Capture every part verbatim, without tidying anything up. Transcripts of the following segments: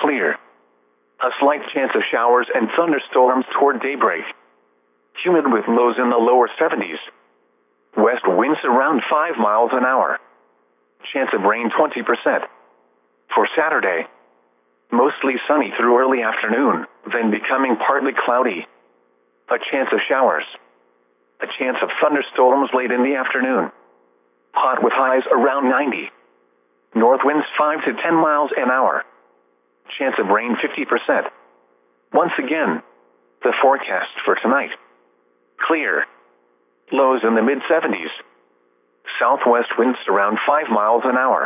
clear. A slight chance of showers and thunderstorms toward daybreak. Humid with lows in the lower seventies. West winds around five miles an hour. Chance of rain twenty percent. For Saturday, mostly sunny through early afternoon, then becoming partly cloudy. A chance of showers. A chance of thunderstorms late in the afternoon. Hot with highs around ninety. North winds five to ten miles an hour. Chance of rain fifty percent. Once again, the forecast for tonight. Clear. Lows in the mid seventies. Southwest winds around five miles an hour.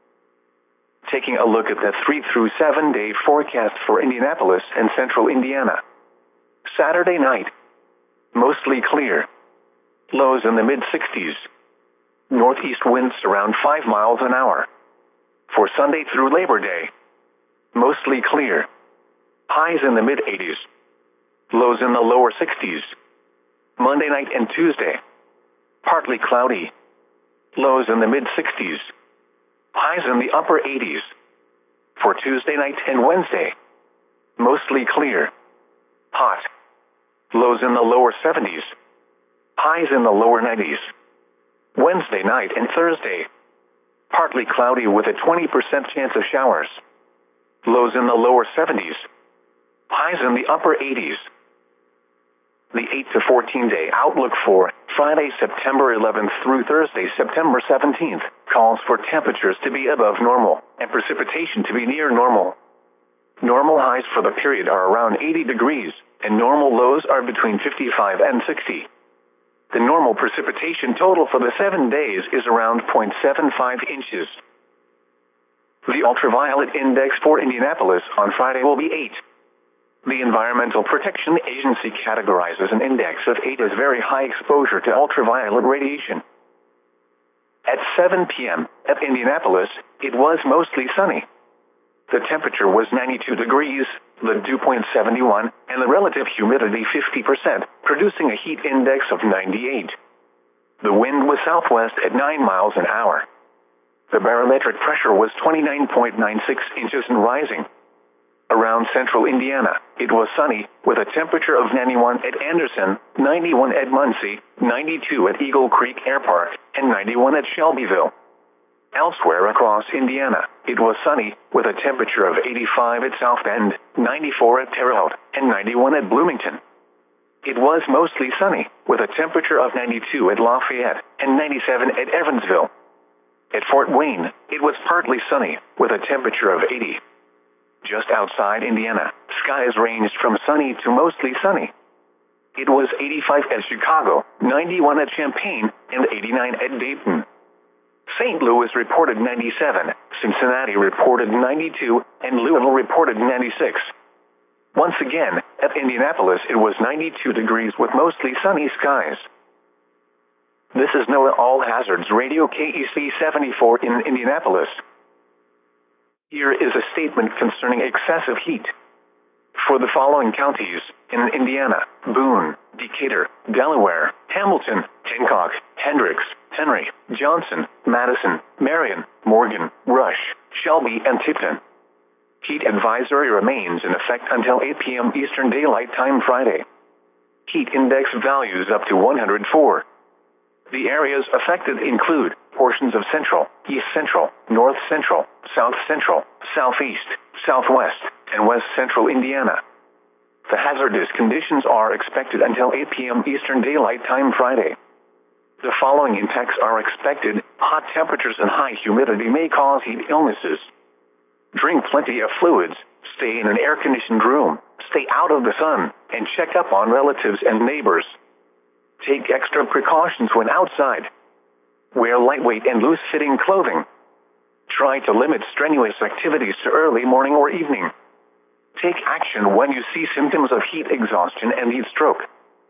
Taking a look at the three through seven day forecast for Indianapolis and central Indiana. Saturday night. Mostly clear. Lows in the mid sixties. Northeast winds around five miles an hour. For Sunday through Labor Day. Mostly clear. Highs in the mid eighties. Lows in the lower sixties. Monday night and Tuesday. Partly cloudy. Lows in the mid sixties. Highs in the upper eighties. For Tuesday night and Wednesday. Mostly clear. Hot. Lows in the lower seventies. Highs in the lower nineties. Wednesday night and Thursday. Partly cloudy with a twenty percent chance of showers. Lows in the lower seventies. Highs in the upper eighties. The eight to fourteen day outlook for Friday, September eleventh through Thursday, September seventeenth, calls for temperatures to be above normal and precipitation to be near normal. Normal highs for the period are around eighty degrees, and normal lows are between fifty-five and sixty. The normal precipitation total for the seven days is around zero point seven five inches. The ultraviolet index for Indianapolis on Friday will be eight. The Environmental Protection Agency categorizes an index of eight as very high exposure to ultraviolet radiation. At seven p.m. at Indianapolis, it was mostly sunny. The temperature was ninety-two degrees, the dew point seventy-one, and the relative humidity fifty percent, producing a heat index of ninety-eight. The wind was southwest at nine miles an hour. The barometric pressure was twenty-nine point nine six inches and rising. Around central Indiana, it was sunny, with a temperature of ninety-one at Anderson, ninety-one at Muncie, ninety-two at Eagle Creek Air Park, and ninety-one at Shelbyville. Elsewhere across Indiana, it was sunny, with a temperature of eighty-five at South Bend, ninety-four at Terre Haute, and ninety-one at Bloomington. It was mostly sunny, with a temperature of ninety-two at Lafayette, and ninety-seven at Evansville. At Fort Wayne, it was partly sunny, with a temperature of eighty. Just outside Indiana, skies ranged from sunny to mostly sunny. It was eighty-five at Chicago, ninety-one at Champaign, and eighty-nine at Dayton. Saint Louis reported ninety-seven, Cincinnati reported ninety-two, and Louisville reported ninety-six. Once again, at Indianapolis it was ninety-two degrees with mostly sunny skies. This is NOAA All Hazards Radio K E C seventy-four in Indianapolis. Here is a statement concerning excessive heat. For the following counties, in Indiana: Boone, Decatur, Delaware, Hamilton, Hancock, Hendricks, Henry, Johnson, Madison, Marion, Morgan, Rush, Shelby, and Tipton. Heat advisory remains in effect until eight p.m. Eastern Daylight Time Friday. Heat index values up to one hundred four. The areas affected include portions of central, east central, north central, south central, southeast, southwest, and west central Indiana. The hazardous conditions are expected until eight p.m. Eastern Daylight Time Friday. The following impacts are expected: hot temperatures and high humidity may cause heat illnesses. Drink plenty of fluids, stay in an air-conditioned room, stay out of the sun, and check up on relatives and neighbors. Take extra precautions when outside. Wear lightweight and loose-fitting clothing. Try to limit strenuous activities to early morning or evening. Take action when you see symptoms of heat exhaustion and heat stroke.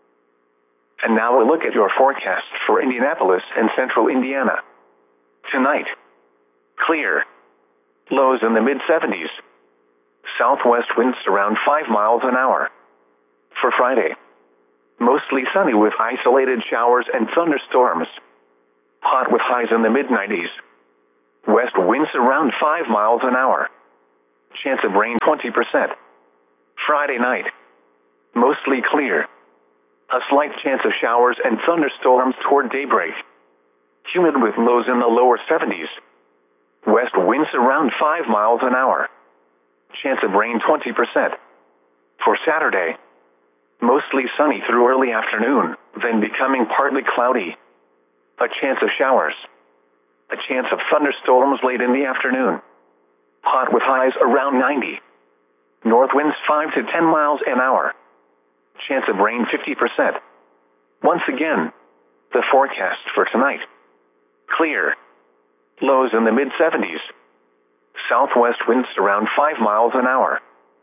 And now a look at your forecast for Indianapolis and central Indiana. Tonight: clear. Lows in the mid seventies. Southwest winds around five miles an hour. For Friday: mostly sunny with isolated showers and thunderstorms. Hot with highs in the mid nineties. West winds around five miles an hour. Chance of rain twenty percent. Friday night. Mostly clear. A slight chance of showers and thunderstorms toward daybreak. Humid with lows in the lower seventies. West winds around five miles an hour. Chance of rain twenty percent. For Saturday. Mostly sunny through early afternoon, then becoming partly cloudy. A chance of showers. A chance of thunderstorms late in the afternoon. Hot with highs around ninety. North winds five to ten miles an hour. Chance of rain fifty percent. Once again, the forecast for tonight. Clear. Lows in the mid seventies. Southwest winds around five miles an hour.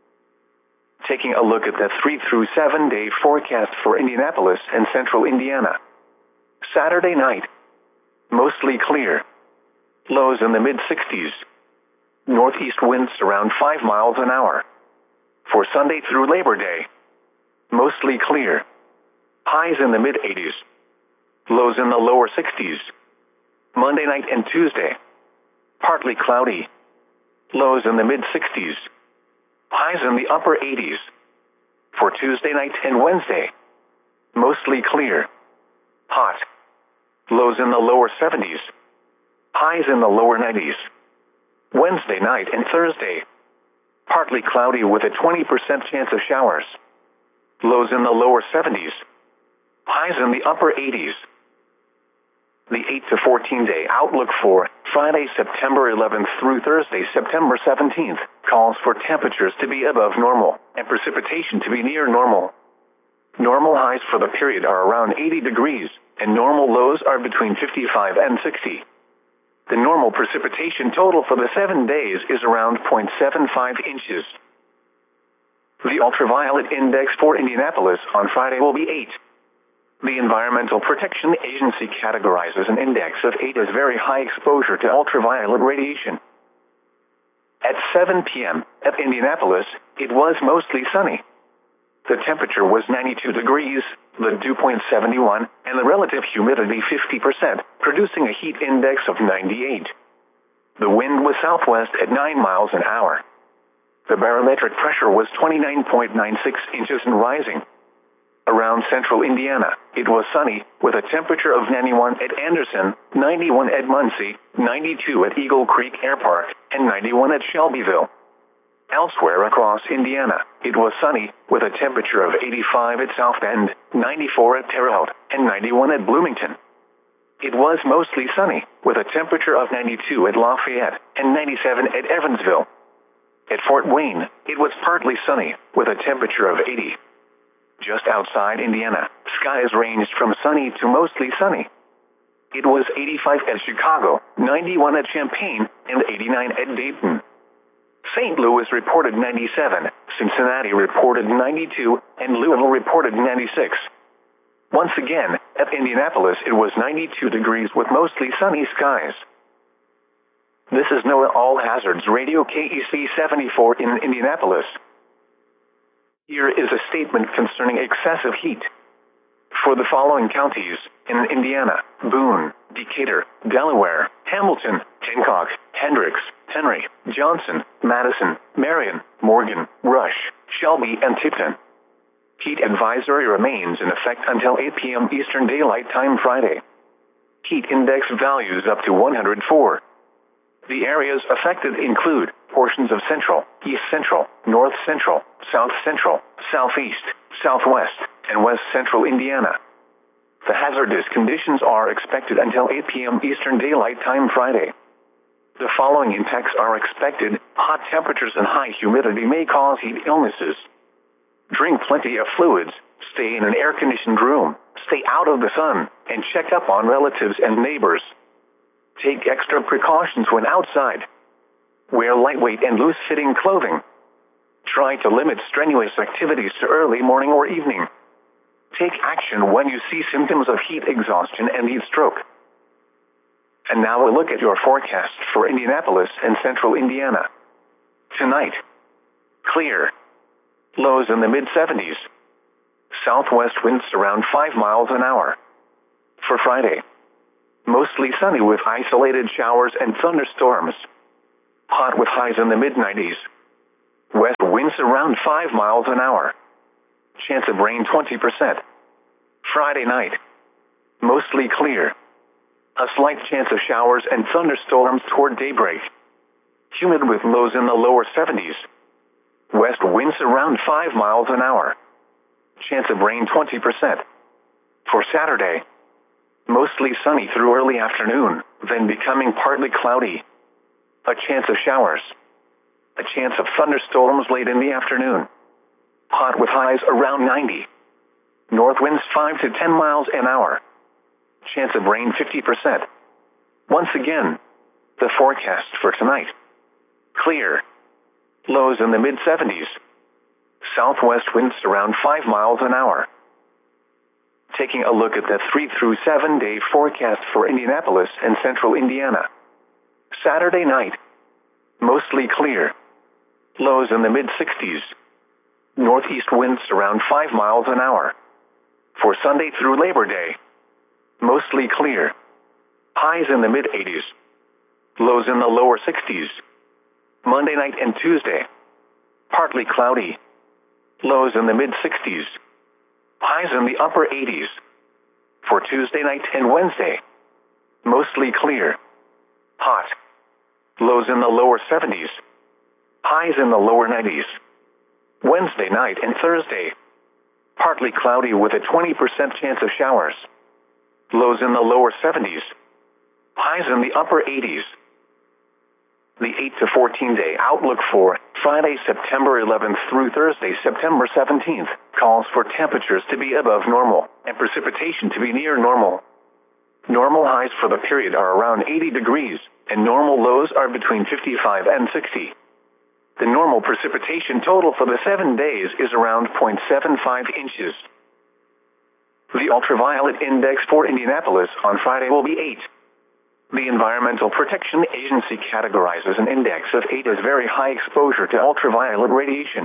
Taking a look at the three through seven day forecast for Indianapolis and central Indiana. Saturday night. Mostly clear. Lows in the mid sixties. Northeast winds around five miles an hour. For Sunday through Labor Day. Mostly clear. Highs in the mid eighties. Lows in the lower sixties. Monday night and Tuesday. Partly cloudy. Lows in the mid sixties. Highs in the upper eighties. For Tuesday night and Wednesday. Mostly clear. Hot. Lows in the lower seventies. Highs in the lower nineties. Wednesday night and Thursday. Partly cloudy with a twenty percent chance of showers. Lows in the lower seventies. Highs in the upper eighties. The eight to fourteen day outlook for Friday, September eleventh through Thursday, September seventeenth, calls for temperatures to be above normal and precipitation to be near normal. Normal highs for the period are around eighty degrees, and normal lows are between fifty-five and sixty. The normal precipitation total for the seven days is around zero point seven five inches. The ultraviolet index for Indianapolis on Friday will be eight. The Environmental Protection Agency categorizes an index of eight as very high exposure to ultraviolet radiation. At seven p.m. at Indianapolis, it was mostly sunny. The temperature was ninety-two degrees, the dew point seventy-one, and the relative humidity fifty percent, producing a heat index of ninety-eight. The wind was southwest at nine miles an hour. The barometric pressure was twenty-nine point nine six inches and rising. Around central Indiana, it was sunny, with a temperature of ninety-one at Anderson, ninety-one at Muncie, ninety-two at Eagle Creek Air Park, and ninety-one at Shelbyville. Elsewhere across Indiana, it was sunny, with a temperature of eighty-five at South Bend, ninety-four at Terre Haute, and ninety-one at Bloomington. It was mostly sunny, with a temperature of ninety-two at Lafayette, and ninety-seven at Evansville. At Fort Wayne, it was partly sunny, with a temperature of eighty. Just outside Indiana, skies ranged from sunny to mostly sunny. It was eighty-five at Chicago, ninety-one at Champaign, and eighty-nine at Dayton. Saint Louis reported ninety-seven, Cincinnati reported ninety-two, and Louisville reported ninety-six. Once again, at Indianapolis it was ninety-two degrees with mostly sunny skies. This is NOAA All Hazards Radio K E C seventy-four in Indianapolis. Here is a statement concerning excessive heat. For the following counties, in Indiana, Boone, Decatur, Delaware, Hamilton, Hancock, Hendricks, Henry, Johnson, Madison, Marion, Morgan, Rush, Shelby, and Tipton. Heat advisory remains in effect until eight p.m. Eastern Daylight Time Friday. Heat index values up to one hundred four. The areas affected include portions of central, east central, north central, south central, southeast, southwest, and west central Indiana. The hazardous conditions are expected until eight p.m. Eastern Daylight Time Friday. The following impacts are expected. Hot temperatures and high humidity may cause heat illnesses. Drink plenty of fluids, stay in an air-conditioned room, stay out of the sun, and check up on relatives and neighbors. Take extra precautions when outside. Wear lightweight and loose-fitting clothing. Try to limit strenuous activities to early morning or evening. Take action when you see symptoms of heat exhaustion and heat stroke. And now a look at your forecast for Indianapolis and central Indiana. Tonight, clear. Lows in the mid seventies. Southwest winds around five miles an hour. For Friday, mostly sunny with isolated showers and thunderstorms. Hot with highs in the mid nineties. around five miles an hour. Chance of rain twenty percent. Friday night. Mostly clear. A slight chance of showers and thunderstorms toward daybreak. Humid with lows in the lower seventies. West winds around five miles an hour. Chance of rain twenty percent. For Saturday. Mostly sunny through early afternoon, then becoming partly cloudy. A chance of showers. A chance of thunderstorms late in the afternoon. Hot with highs around ninety. North winds five to ten miles an hour. Chance of rain fifty percent. Once again, the forecast for tonight. Clear. Lows in the mid seventies. Southwest winds around five miles an hour. Taking a look at the three through seven day forecast for Indianapolis and central Indiana. Saturday night. Mostly clear. Lows in the mid sixties. Northeast winds around five miles an hour. For Sunday through Labor Day. Mostly clear. Highs in the mid eighties. Lows in the lower sixties. Monday night and Tuesday. Partly cloudy. Lows in the mid sixties. Highs in the upper eighties. For Tuesday night and Wednesday. Mostly clear. Hot. Lows in the lower seventies. Highs in the lower nineties. Wednesday night and Thursday. Partly cloudy with a twenty percent chance of showers. Lows in the lower seventies. Highs in the upper eighties. The eight to fourteen day outlook for Friday, September eleventh through Thursday, September seventeenth, calls for temperatures to be above normal and precipitation to be near normal. Normal highs for the period are around eighty degrees, and normal lows are between fifty-five and sixty. The normal precipitation total for the seven days is around zero point seven five inches. The ultraviolet index for Indianapolis on Friday will be eight. The Environmental Protection Agency categorizes an index of eight as very high exposure to ultraviolet radiation.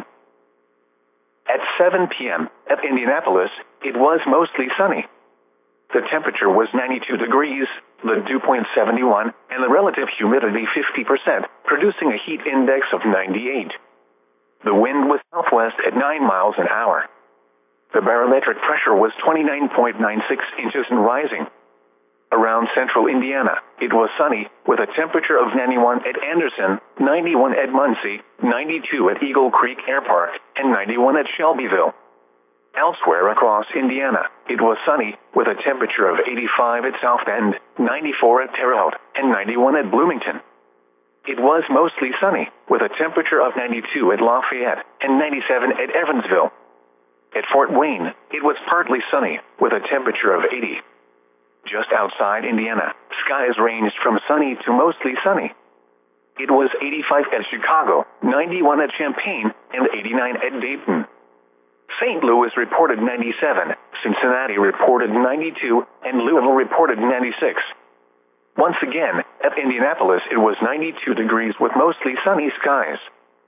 At seven p.m. at Indianapolis, it was mostly sunny. The temperature was ninety-two degrees, the dew point seventy-one, and the relative humidity fifty percent, producing a heat index of ninety-eight. The wind was southwest at nine miles an hour. The barometric pressure was twenty-nine point nine six inches and rising. Around central Indiana, it was sunny, with a temperature of ninety-one at Anderson, ninety-one at Muncie, ninety-two at Eagle Creek Air Park, and ninety-one at Shelbyville. Elsewhere across Indiana, it was sunny, with a temperature of eighty-five at South Bend, ninety-four at Terre Haute, and ninety-one at Bloomington. It was mostly sunny, with a temperature of ninety-two at Lafayette, and ninety-seven at Evansville. At Fort Wayne, it was partly sunny, with a temperature of eighty. Just outside Indiana, skies ranged from sunny to mostly sunny. It was eighty-five at Chicago, ninety-one at Champaign, and eighty-nine at Dayton. Saint Louis reported ninety-seven, Cincinnati reported ninety-two, and Louisville reported ninety-six. Once again, at Indianapolis it was ninety-two degrees with mostly sunny skies.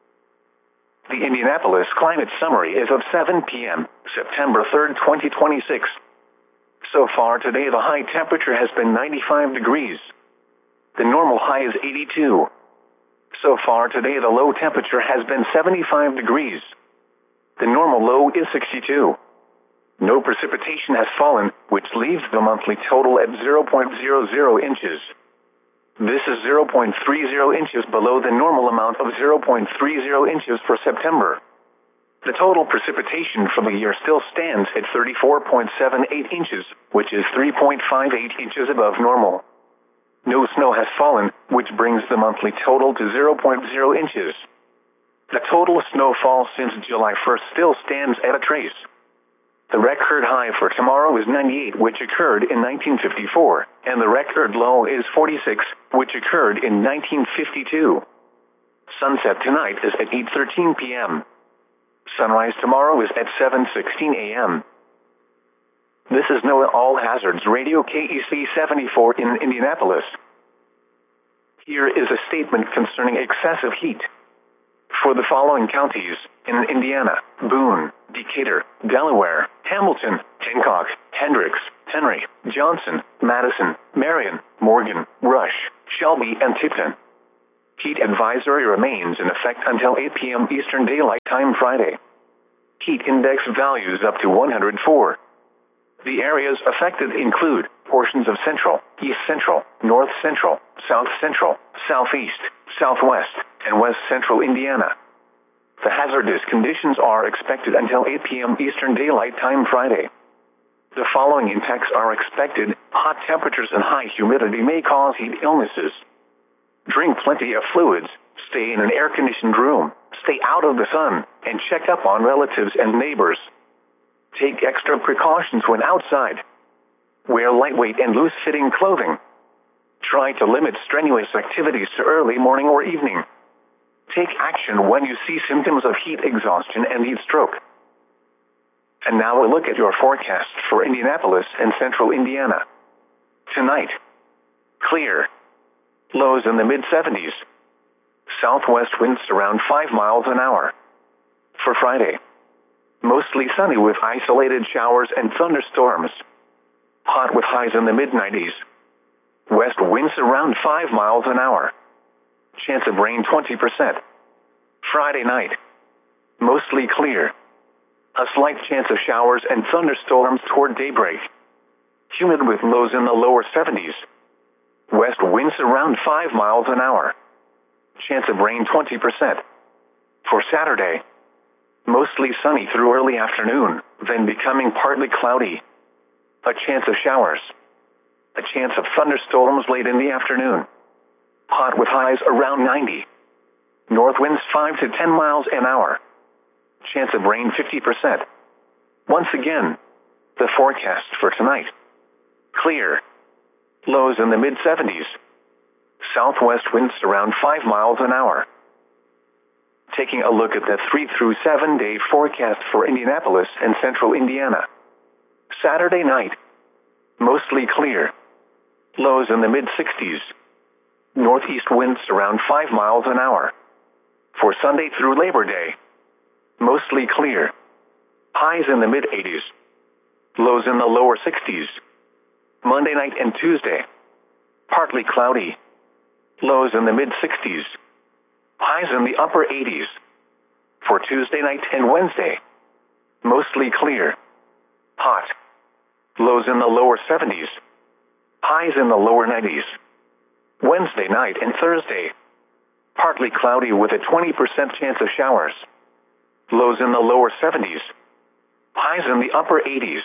The Indianapolis Climate Summary is of seven p.m., September third, twenty twenty-six. So far today the high temperature has been ninety-five degrees. The normal high is eighty-two. So far today the low temperature has been seventy-five degrees. The normal low is sixty-two. No precipitation has fallen, which leaves the monthly total at zero point zero zero inches. This is zero point three zero inches below the normal amount of zero point three zero inches for September. The total precipitation for the year still stands at thirty-four point seven eight inches, which is three point five eight inches above normal. No snow has fallen, which brings the monthly total to zero point zero inches. The total snowfall since July first still stands at a trace. The record high for tomorrow is ninety-eight, which occurred in nineteen fifty-four, and the record low is forty-six, which occurred in nineteen fifty-two. Sunset tonight is at eight thirteen p.m. Sunrise tomorrow is at seven sixteen a.m. This is NOAA All Hazards Radio K E C seventy-four in Indianapolis. Here is a statement concerning excessive heat. For the following counties in Indiana: Boone, Decatur, Delaware, Hamilton, Hancock, Hendricks, Henry, Johnson, Madison, Marion, Morgan, Rush, Shelby, and Tipton. Heat advisory remains in effect until eight p m Eastern Daylight Time Friday. Heat index values up to one hundred four. The areas affected include portions of central, east central, north central, south central, southeast, southwest, and west central Indiana. The hazardous conditions are expected until eight p m Eastern Daylight Time Friday. The following impacts are expected. Hot temperatures and high humidity may cause heat illnesses. Drink plenty of fluids, stay in an air-conditioned room, stay out of the sun, and check up on relatives and neighbors. Take extra precautions when outside. Wear lightweight and loose-fitting clothing. Try to limit strenuous activities to early morning or evening. Take action when you see symptoms of heat exhaustion and heat stroke. And now a look at your forecast for Indianapolis and central Indiana. Tonight, clear. Lows in the mid seventies. Southwest winds around five miles an hour. For Friday, mostly sunny with isolated showers and thunderstorms. Hot with highs in the mid nineties. West winds around five miles an hour. Chance of rain twenty percent. Friday night, mostly clear. A slight chance of showers and thunderstorms toward daybreak. Humid with lows in the lower seventies. West winds around five miles an hour. Chance of rain twenty percent. For Saturday, mostly sunny through early afternoon, then becoming partly cloudy. A chance of showers. A chance of thunderstorms late in the afternoon. Hot with highs around ninety. North winds five to ten miles an hour. Chance of rain fifty percent. Once again, the forecast for tonight. Clear. Lows in the mid seventies. Southwest winds around five miles an hour. Taking a look at the three through seven day forecast for Indianapolis and central Indiana. Saturday night, mostly clear. Lows in the mid sixties. Northeast winds around five miles an hour. For Sunday through Labor Day, mostly clear. Highs in the mid eighties. Lows in the lower sixties. Monday night and Tuesday, partly cloudy. Lows in the mid sixties. Highs in the upper eighties. For Tuesday night and Wednesday, mostly clear. Hot. Lows in the lower seventies. Highs in the lower nineties. Wednesday night and Thursday, partly cloudy with a twenty percent chance of showers. Lows in the lower seventies. Highs in the upper eighties.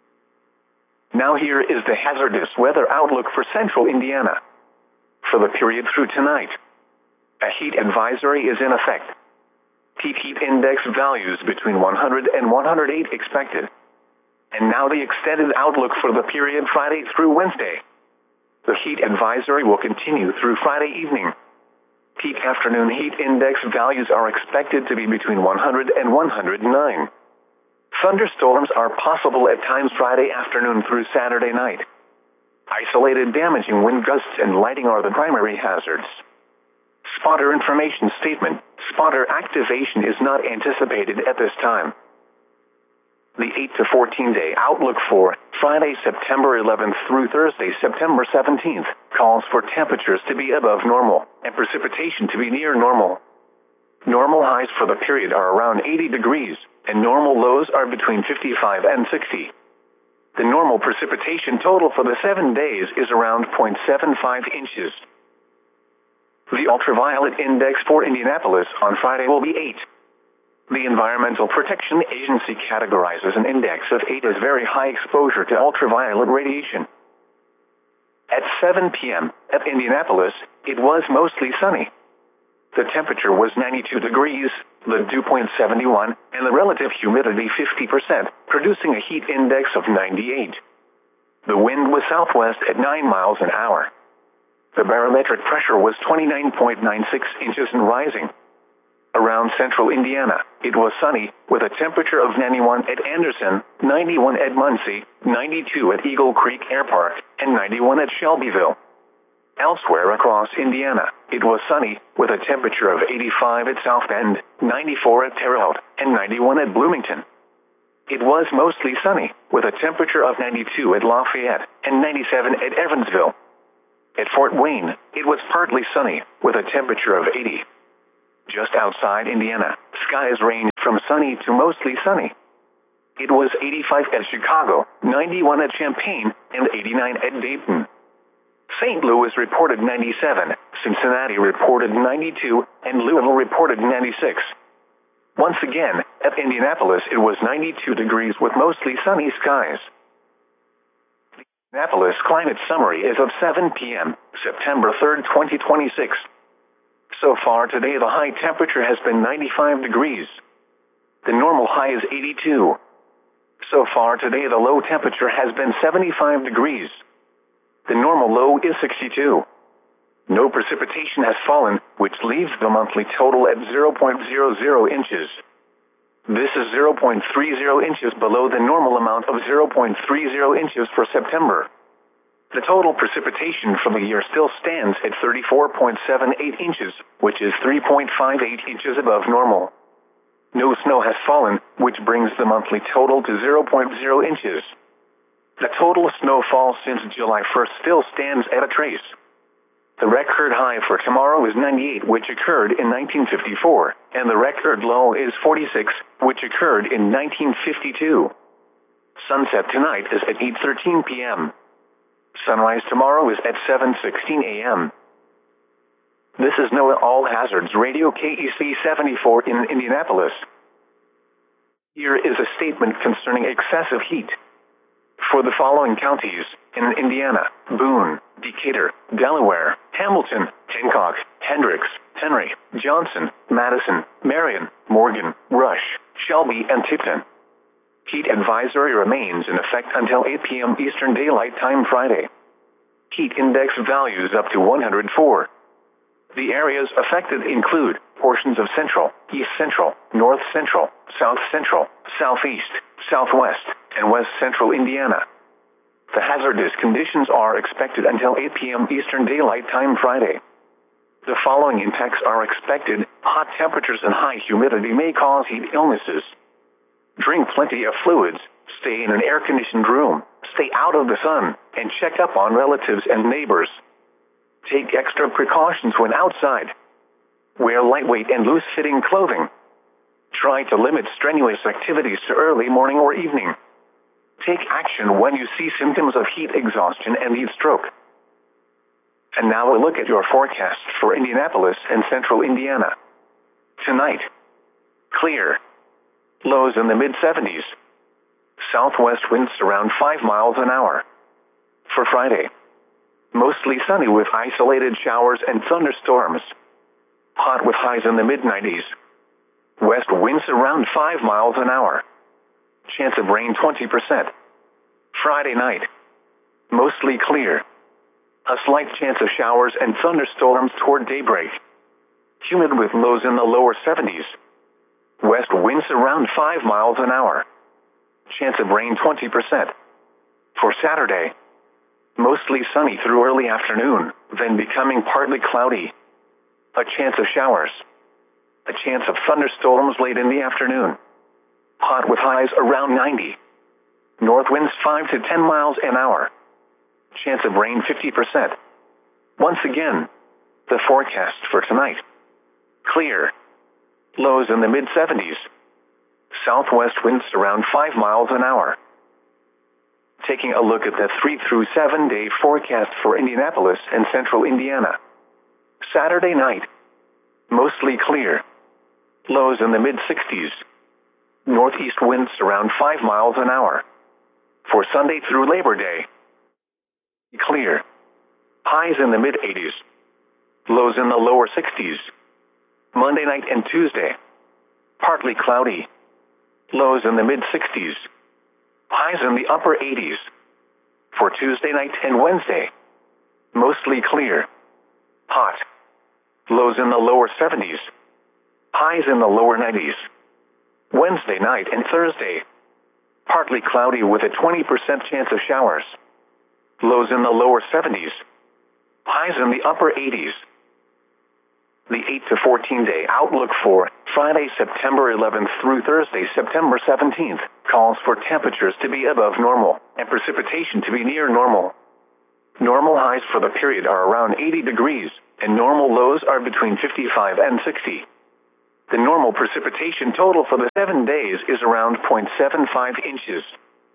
Now here is the hazardous weather outlook for central Indiana. For the period through tonight, a heat advisory is in effect. Peak heat index values between one hundred and one hundred eight expected. And now the extended outlook for the period Friday through Wednesday. The heat advisory will continue through Friday evening. Peak afternoon heat index values are expected to be between one hundred and one hundred nine. Thunderstorms are possible at times Friday afternoon through Saturday night. Isolated damaging wind gusts and lighting are the primary hazards. Spotter information statement. Spotter activation is not anticipated at this time. The eight to fourteen day outlook for Friday, September eleventh through Thursday, September seventeenth, calls for temperatures to be above normal and precipitation to be near normal. Normal highs for the period are around eighty degrees, and normal lows are between fifty-five and sixty. The normal precipitation total for the seven days is around zero point seven five inches. The ultraviolet index for Indianapolis on Friday will be eight. The Environmental Protection Agency categorizes an index of eight as very high exposure to ultraviolet radiation. At seven p m at Indianapolis, it was mostly sunny. The temperature was ninety-two degrees, the dew point seventy-one, and the relative humidity fifty percent, producing a heat index of ninety-eight. The wind was southwest at nine miles an hour. The barometric pressure was twenty-nine point nine six inches and rising. Around central Indiana, it was sunny, with a temperature of ninety-one at Anderson, ninety-one at Muncie, ninety-two at Eagle Creek Air Park, and ninety-one at Shelbyville. Elsewhere across Indiana, it was sunny, with a temperature of eighty-five at South Bend, ninety-four at Terre Haute, and ninety-one at Bloomington. It was mostly sunny, with a temperature of ninety-two at Lafayette, and ninety-seven at Evansville. At Fort Wayne, it was partly sunny, with a temperature of eighty. Just outside Indiana, skies ranged from sunny to mostly sunny. It was eighty-five at Chicago, ninety-one at Champaign, and eighty-nine at Dayton. Saint Louis reported ninety-seven, Cincinnati reported ninety-two, and Louisville reported ninety-six. Once again, at Indianapolis it was ninety-two degrees with mostly sunny skies. The Indianapolis Climate Summary is of seven p m, September third, twenty twenty-six. So far today the high temperature has been ninety-five degrees. The normal high is eighty-two. So far today the low temperature has been seventy-five degrees. The normal low is sixty-two. No precipitation has fallen, which leaves the monthly total at zero point zero zero inches. This is zero point three zero inches below the normal amount of zero point three zero inches for September. The total precipitation for the year still stands at thirty-four point seven eight inches, which is three point five eight inches above normal. No snow has fallen, which brings the monthly total to zero point zero inches. The total snowfall since July first still stands at a trace. The record high for tomorrow is ninety-eight, which occurred in nineteen fifty-four, and the record low is forty-six, which occurred in nineteen fifty-two. Sunset tonight is at eight thirteen p m Sunrise tomorrow is at seven sixteen a m This is NOAA All Hazards Radio K E C seventy-four in Indianapolis. Here is a statement concerning excessive heat. For the following counties in Indiana: Boone, Decatur, Delaware, Hamilton, Hancock, Hendricks, Henry, Johnson, Madison, Marion, Morgan, Rush, Shelby, and Tipton. Heat advisory remains in effect until eight p m Eastern Daylight Time Friday. Heat index values up to one hundred four. The areas affected include portions of central, east central, north central, south central, southeast, southwest, and west central Indiana. The hazardous conditions are expected until eight p m Eastern Daylight Time Friday. The following impacts are expected: hot temperatures and high humidity may cause heat illnesses. Drink plenty of fluids, stay in an air-conditioned room, stay out of the sun, and check up on relatives and neighbors. Take extra precautions when outside. Wear lightweight and loose-fitting clothing. Try to limit strenuous activities to early morning or evening. Take action when you see symptoms of heat exhaustion and heat stroke. And now a look at your forecast for Indianapolis and central Indiana. Tonight, clear. Lows in the mid seventies. Southwest winds around five miles an hour. For Friday, mostly sunny with isolated showers and thunderstorms. Hot with highs in the mid nineties. West winds around five miles an hour. Chance of rain twenty percent. Friday night, mostly clear. A slight chance of showers and thunderstorms toward daybreak. Humid with lows in the lower seventies. West winds around five miles an hour. Chance of rain twenty percent. For Saturday, mostly sunny through early afternoon, then becoming partly cloudy. A chance of showers. A chance of thunderstorms late in the afternoon. Hot with highs around ninety. North winds five to ten miles an hour. Chance of rain fifty percent. Once again, the forecast for tonight. Clear. Lows in the mid seventies. Southwest winds around five miles an hour. Taking a look at the three through seven day forecast for Indianapolis and central Indiana. Saturday night, mostly clear. Lows in the mid sixties. Northeast winds around five miles an hour. For Sunday through Labor Day, clear. Highs in the mid eighties. Lows in the lower sixties. Monday night and Tuesday, partly cloudy. Lows in the mid sixties. Highs in the upper eighties. For Tuesday night and Wednesday, mostly clear. Hot. Lows in the lower seventies. Highs in the lower nineties. Wednesday night and Thursday, partly cloudy with a twenty percent chance of showers. Lows in the lower seventies. Highs in the upper eighties. The eight to fourteen day outlook for Friday, September eleventh through Thursday, September seventeenth, calls for temperatures to be above normal and precipitation to be near normal. Normal highs for the period are around eighty degrees, and normal lows are between fifty-five and sixty. The normal precipitation total for the seven days is around zero point seven five inches.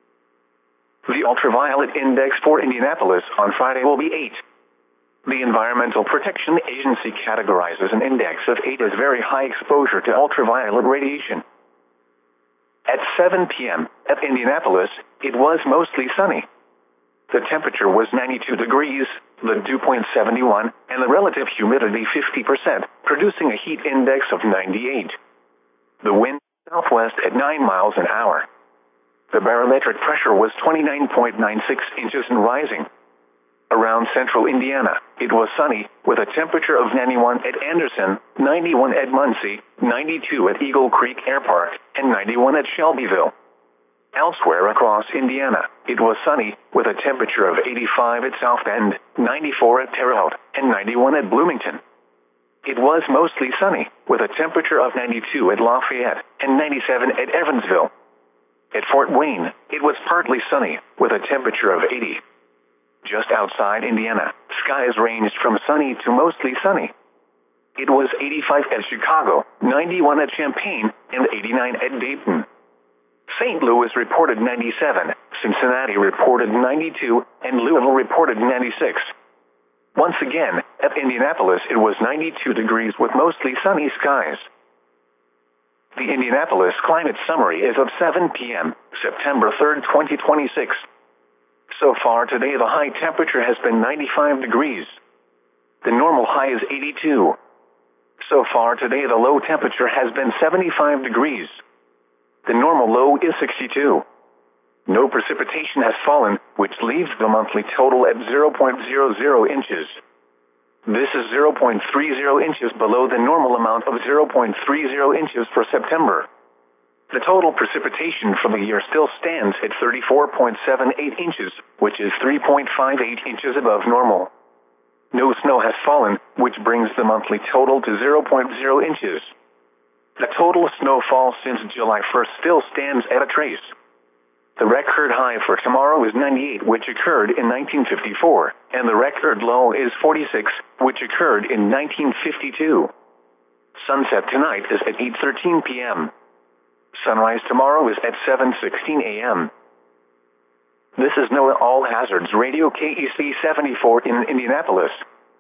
The ultraviolet index for Indianapolis on Friday will be eight. The Environmental Protection Agency categorizes an index of eight as very high exposure to ultraviolet radiation. At seven p m at Indianapolis, it was mostly sunny. The temperature was ninety-two degrees, the dew point seventy-one, and the relative humidity fifty percent, producing a heat index of ninety-eight. The wind southwest at nine miles an hour. The barometric pressure was twenty-nine point nine six inches and rising. Around central Indiana, it was sunny, with a temperature of ninety-one at Anderson, ninety-one at Muncie, ninety-two at Eagle Creek Air Park, and ninety-one at Shelbyville. Elsewhere across Indiana, it was sunny, with a temperature of eighty-five at South Bend, ninety-four at Terre Haute, and ninety-one at Bloomington. It was mostly sunny, with a temperature of ninety-two at Lafayette, and ninety-seven at Evansville. At Fort Wayne, it was partly sunny, with a temperature of eighty. Just outside Indiana, skies ranged from sunny to mostly sunny. It was eighty-five at Chicago, ninety-one at Champaign, and eighty-nine at Dayton. Saint Louis reported ninety-seven, Cincinnati reported ninety-two, and Louisville reported ninety-six. Once again, at Indianapolis it was ninety-two degrees with mostly sunny skies. The Indianapolis Climate Summary is of seven p m, September third, twenty twenty-six. So far today the high temperature has been ninety-five degrees. The normal high is eighty-two. So far today the low temperature has been seventy-five degrees. The normal low is sixty-two. No precipitation has fallen, which leaves the monthly total at zero point zero zero inches. This is zero point three zero inches below the normal amount of zero point three zero inches for September. The total precipitation for the year still stands at thirty-four point seven eight inches, which is three point five eight inches above normal. No snow has fallen, which brings the monthly total to zero point zero inches. The total snowfall since July first still stands at a trace. The record high for tomorrow is ninety-eight, which occurred in nineteen fifty-four, and the record low is forty-six, which occurred in nineteen fifty-two. Sunset tonight is at eight thirteen p m Sunrise tomorrow is at seven sixteen a m This is NOAA All Hazards Radio K E C seventy-four in Indianapolis.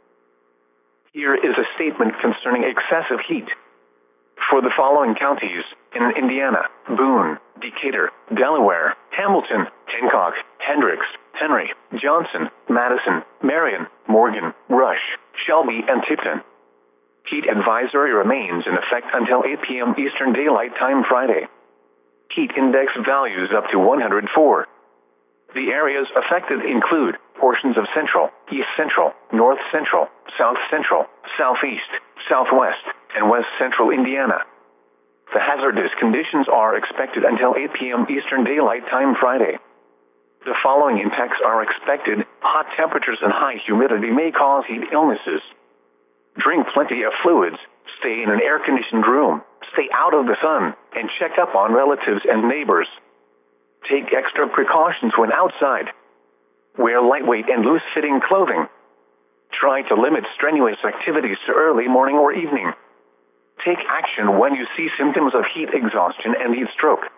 Here is a statement concerning excessive heat. For the following counties, in Indiana: Boone, Decatur, Delaware, Hamilton, Hancock, Hendricks, Henry, Johnson, Madison, Marion, Morgan, Rush, Shelby, and Tipton. Heat advisory remains in effect until eight p m Eastern Daylight Time Friday. Heat index values up to one hundred four. The areas affected include portions of central, east central, north central, south central, southeast, southwest, and west central Indiana. The hazardous conditions are expected until eight p m Eastern Daylight Time Friday. The following impacts are expected: hot temperatures and high humidity may cause heat illnesses. Drink plenty of fluids, stay in an air-conditioned room, stay out of the sun, and check up on relatives and neighbors. Take extra precautions when outside. Wear lightweight and loose-fitting clothing. Try to limit strenuous activities to early morning or evening. Take action when you see symptoms of heat exhaustion and heat stroke.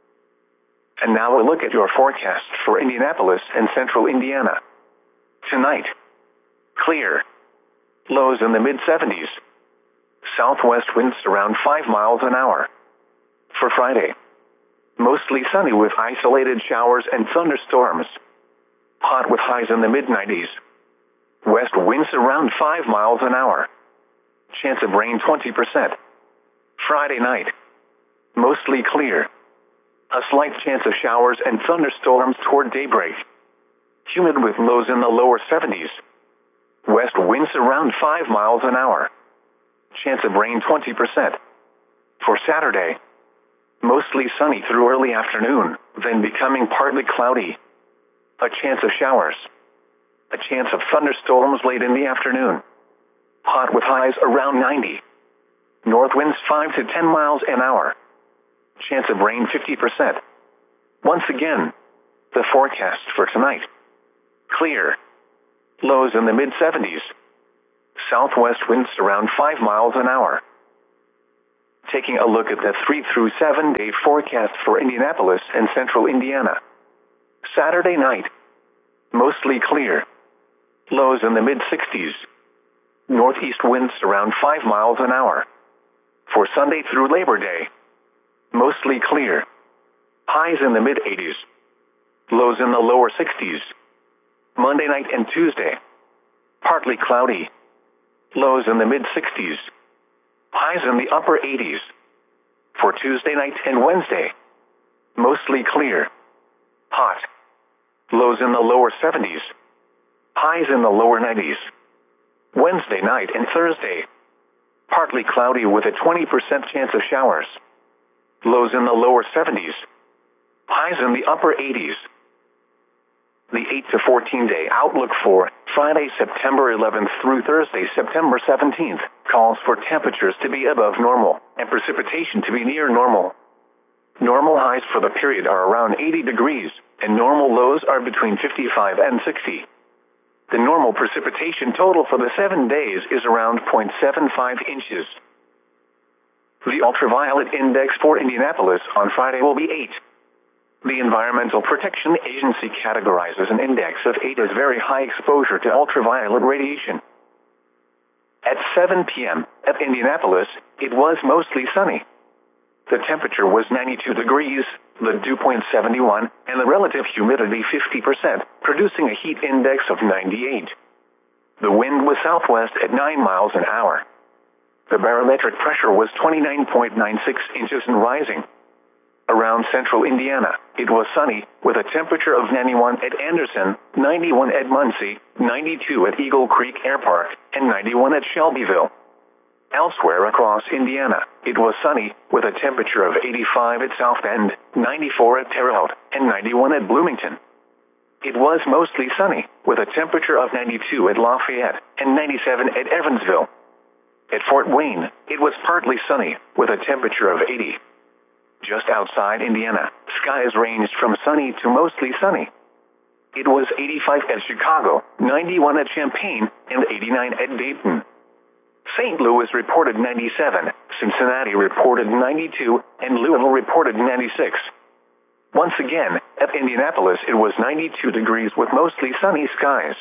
And now a look at your forecast for Indianapolis and central Indiana. Tonight: clear. Lows in the mid seventies. Southwest winds around five miles an hour. For Friday: mostly sunny with isolated showers and thunderstorms. Hot with highs in the mid nineties. West winds around five miles an hour. Chance of rain twenty percent. Friday night: mostly clear. A slight chance of showers and thunderstorms toward daybreak. Humid with lows in the lower seventies. West winds around five miles an hour. Chance of rain twenty percent. For Saturday: mostly sunny through early afternoon, then becoming partly cloudy. A chance of showers. A chance of thunderstorms late in the afternoon. Hot with highs around ninety. North winds five to ten miles an hour. Chance of rain fifty percent. Once again, the forecast for tonight: clear. Lows in the mid seventies. Southwest winds around five miles an hour. Taking a look at the three through seven day forecast for Indianapolis and central Indiana. Saturday night. Mostly clear. Lows in the mid sixties. Northeast winds around five miles an hour. For Sunday through Labor Day. Mostly clear. Highs in the mid eighties. Lows in the lower sixties. Monday night and Tuesday. Partly cloudy. Lows in the mid sixties. Highs in the upper eighties. For Tuesday night and Wednesday. Mostly clear. Hot. Lows in the lower seventies. Highs in the lower nineties. Wednesday night and Thursday. Partly cloudy with a twenty percent chance of showers. Lows in the lower seventies. Highs in the upper eighties. The eight to fourteen day outlook for Friday, September eleventh through Thursday, September seventeenth, calls for temperatures to be above normal and precipitation to be near normal. Normal highs for the period are around eighty degrees, and normal lows are between fifty-five and sixty. The normal precipitation total for the seven days is around zero point seven five inches. The ultraviolet index for Indianapolis on Friday will be eight. The Environmental Protection Agency categorizes an index of eight as very high exposure to ultraviolet radiation. At seven p m at Indianapolis, it was mostly sunny. The temperature was ninety-two degrees, the dew point seventy-one, and the relative humidity fifty percent, producing a heat index of ninety-eight. The wind was southwest at nine miles an hour. The barometric pressure was twenty-nine point nine six inches and rising. Around central Indiana, it was sunny, with a temperature of ninety-one at Anderson, ninety-one at Muncie, ninety-two at Eagle Creek Air Park, and ninety-one at Shelbyville. Elsewhere across Indiana, it was sunny, with a temperature of eighty-five at South Bend, ninety-four at Terre Haute, and ninety-one at Bloomington. It was mostly sunny, with a temperature of ninety-two at Lafayette, and ninety-seven at Evansville. At Fort Wayne, it was partly sunny, with a temperature of eighty. Just outside Indiana, skies ranged from sunny to mostly sunny. It was eighty-five at Chicago, ninety-one at Champaign, and eighty-nine at Dayton. Saint Louis reported ninety-seven, Cincinnati reported ninety-two, and Louisville reported ninety-six. Once again, at Indianapolis it was ninety-two degrees with mostly sunny skies.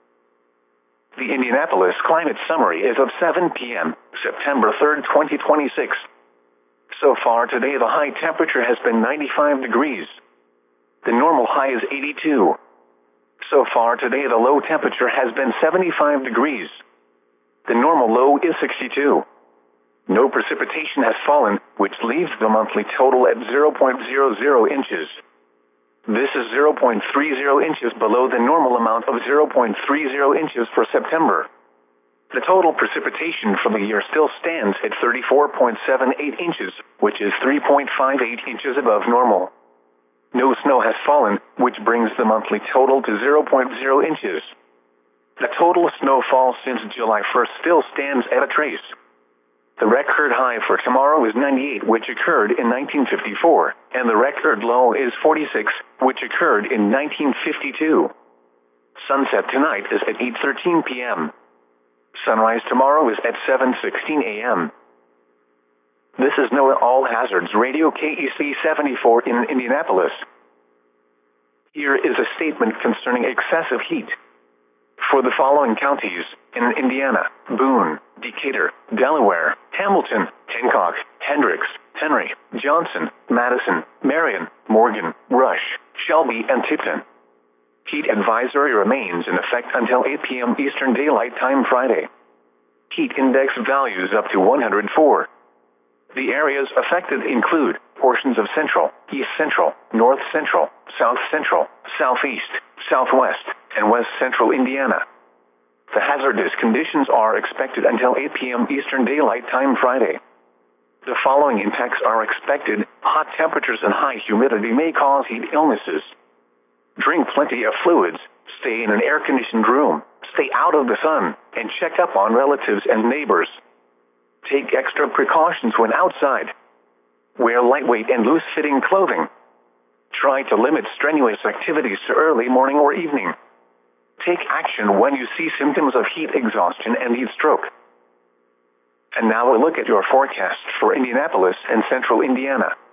The Indianapolis Climate Summary is of seven p m, September third, twenty twenty-six. So far today the high temperature has been ninety-five degrees. The normal high is eighty-two. So far today the low temperature has been seventy-five degrees. The normal low is sixty-two. No precipitation has fallen, which leaves the monthly total at zero point zero zero inches. This is zero point three zero inches below the normal amount of zero point three zero inches for September. The total precipitation for the year still stands at thirty-four point seven eight inches, which is three point five eight inches above normal. No snow has fallen, which brings the monthly total to zero point zero inches. The total snowfall since July first still stands at a trace. The record high for tomorrow is ninety-eight, which occurred in nineteen fifty-four, and the record low is forty-six, which occurred in nineteen fifty-two. Sunset tonight is at eight thirteen p m Sunrise tomorrow is at seven sixteen a m This is NOAA All Hazards Radio K E C seventy-four in Indianapolis. Here is a statement concerning excessive heat. For the following counties, in Indiana: Boone, Decatur, Delaware, Hamilton, Hancock, Hendricks, Henry, Johnson, Madison, Marion, Morgan, Rush, Shelby, and Tipton. Heat advisory remains in effect until eight p m Eastern Daylight Time Friday. Heat index values up to one hundred four. The areas affected include portions of central, east central, north central, south central, southeast, southwest, and west central Indiana. The hazardous conditions are expected until eight p m Eastern Daylight Time Friday. The following impacts are expected: hot temperatures and high humidity may cause heat illnesses. Drink plenty of fluids, stay in an air-conditioned room, stay out of the sun, and check up on relatives and neighbors. Take extra precautions when outside. Wear lightweight and loose-fitting clothing. Try to limit strenuous activities to early morning or evening. Take action when you see symptoms of heat exhaustion and heat stroke. And now a look at your forecast for Indianapolis and central Indiana.